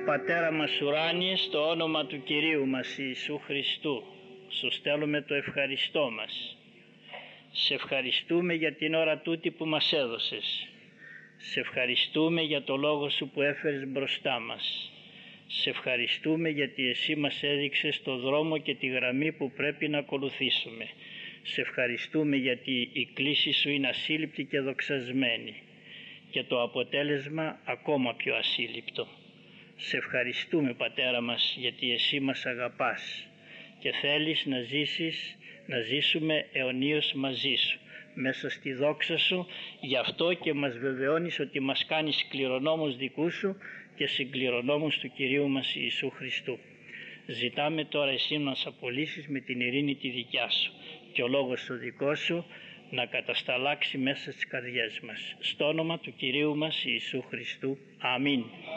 Πατέρα μας ουράνιε, στο όνομα του Κυρίου μας Ιησού Χριστού, σου στέλνουμε το ευχαριστώ μας. Σε ευχαριστούμε για την ώρα τούτη που μας έδωσες. Σε ευχαριστούμε για το λόγο σου που έφερες μπροστά μας. Σε ευχαριστούμε γιατί εσύ μας έδειξες το δρόμο και τη γραμμή που πρέπει να ακολουθήσουμε. Σε ευχαριστούμε γιατί η κλήση σου είναι ασύλληπτη και δοξασμένη και το αποτέλεσμα ακόμα πιο ασύλληπτο. Σε ευχαριστούμε, Πατέρα μας, γιατί εσύ μας αγαπάς και θέλεις να ζήσουμε αιωνίως μαζί σου μέσα στη δόξα σου. Γι' αυτό και μας βεβαιώνεις ότι μας κάνεις κληρονόμους δικούς σου και συγκληρονόμους του Κυρίου μας Ιησού Χριστού. Ζητάμε τώρα εσύ να μας απολύσεις με την ειρήνη τη δικιά σου και ο λόγος του δικός σου να κατασταλάξει μέσα στις καρδιές μας. Στο όνομα του Κυρίου μας Ιησού Χριστού. Αμήν.